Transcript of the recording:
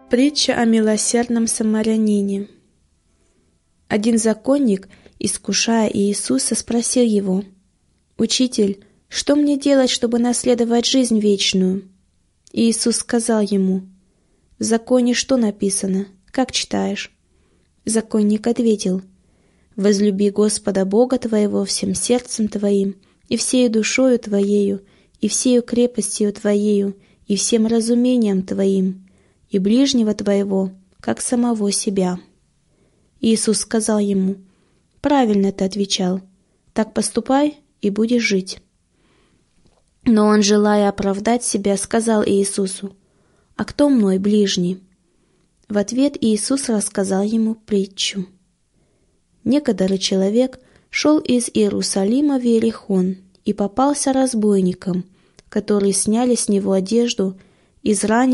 Притча о милосердном самарянине. Один законник, искушая Иисуса, спросил его: «Учитель, что мне делать, чтобы наследовать жизнь вечную?» Иисус сказал ему: «В законе что написано? Как читаешь?» Законник ответил: «Возлюби Господа Бога твоего всем сердцем твоим, и всею душою твоею, и всею крепостью твоею, и всем разумением твоим, и ближнего твоего, как самого себя». Иисус сказал ему: «Правильно ты отвечал, так поступай, и будешь жить». Но он, желая оправдать себя, сказал Иисусу: «А кто мой ближний?» В ответ Иисус рассказал ему притчу. Некоторый человек шел из Иерусалима в Иерихон и попался разбойникам, которые сняли с него одежду, изранили